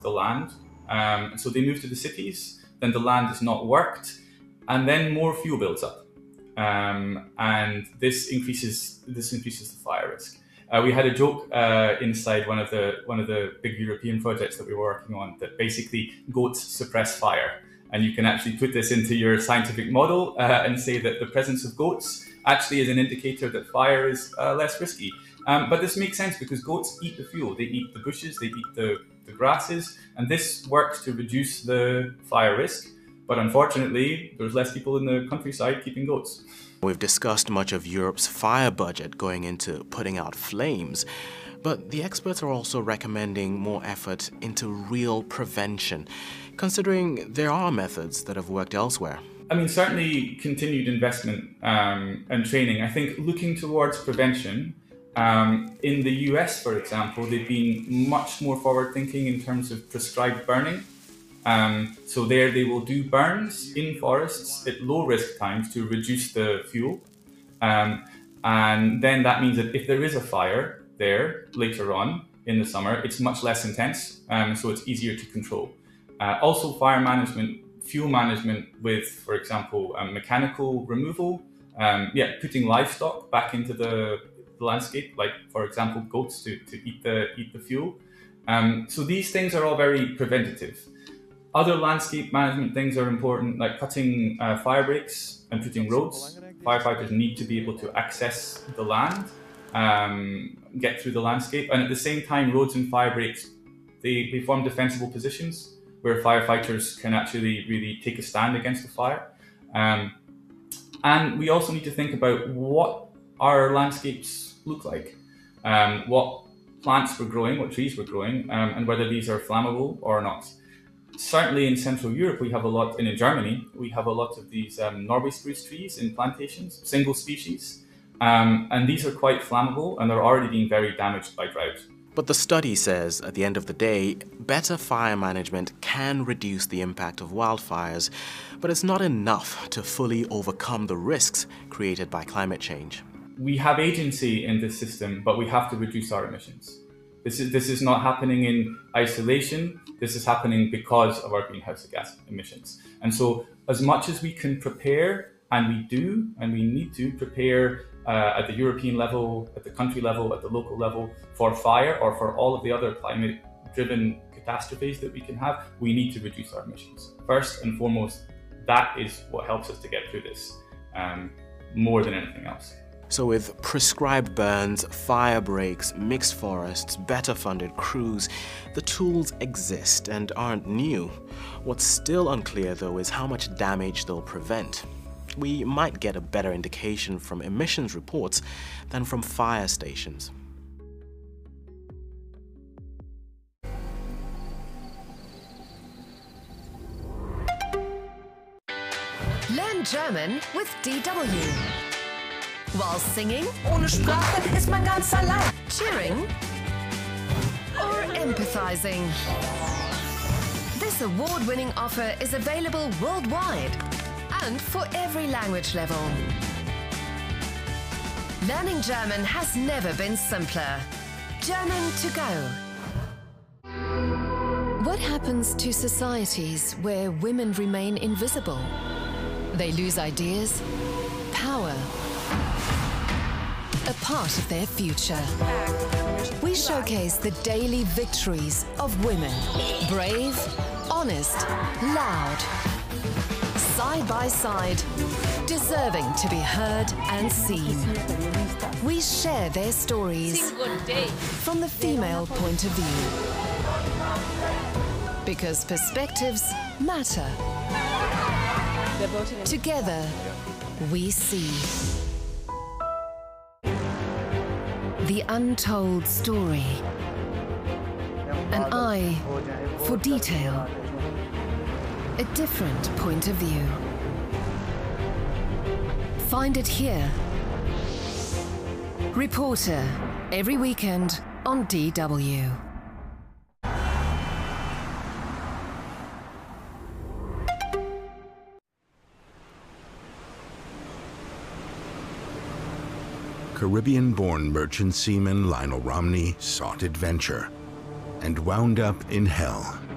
the land. So they move to the cities, then the land is not worked, and then more fuel builds up. And this increases the fire risk. We had a joke inside one of the big European projects that we were working on that basically goats suppress fire, and you can actually put this into your scientific model and say that the presence of goats actually is an indicator that fire is less risky. But this makes sense because goats eat the fuel, they eat the bushes, they eat the grasses, and this works to reduce the fire risk. But unfortunately, there's less people in the countryside keeping goats. We've discussed much of Europe's fire budget going into putting out flames, but the experts are also recommending more effort into real prevention, considering there are methods that have worked elsewhere. I mean, certainly continued investment and training. I think looking towards prevention, in the US, for example, they've been much more forward-thinking in terms of prescribed burning. So there they will do burns in forests at low risk times to reduce the fuel. And then that means that if there is a fire there later on in the summer, it's much less intense, so it's easier to control. Also fire management, fuel management with, for example, mechanical removal, putting livestock back into the landscape, like for example goats to eat the fuel. So these things are all very preventative. Other landscape management things are important, like cutting fire breaks and putting roads. Firefighters need to be able to access the land, get through the landscape, and at the same time, roads and fire breaks, they form defensible positions where firefighters can actually really take a stand against the fire. And we also need to think about what our landscapes look like, what plants we're growing, what trees we're growing, and whether these are flammable or not. Certainly in Central Europe, we have a lot, and in Germany, we have a lot of these Norway spruce trees in plantations, single species, and these are quite flammable and they're already being very damaged by drought. But the study says, at the end of the day, better fire management can reduce the impact of wildfires, but it's not enough to fully overcome the risks created by climate change. We have agency in this system, but we have to reduce our emissions. This is not happening in isolation. This is happening because of our greenhouse gas emissions. And so as much as we can prepare, and we do, and we need to prepare at the European level, at the country level, at the local level, for fire or for all of the other climate-driven catastrophes that we can have, we need to reduce our emissions. First and foremost, that is what helps us to get through this, more than anything else. So with prescribed burns, fire breaks, mixed forests, better funded crews, the tools exist and aren't new. What's still unclear though is how much damage they'll prevent. We might get a better indication from emissions reports than from fire stations. Learn German with DW. While singing, Ohne Sprache ist man ganz allein. cheering, or empathizing. This award-winning offer is available worldwide and for every language level. Learning German has never been simpler. German to go. What happens to societies where women remain invisible? They lose ideas, power, a part of their future. We showcase the daily victories of women. Brave, honest, loud. Side by side, deserving to be heard and seen. We share their stories from the female point of view. Because perspectives matter. Together, we see. The untold story. An eye for detail. A different point of view. Find it here. Reporter, every weekend on DW. Caribbean-born merchant seaman Lionel Romney sought adventure and wound up in hell.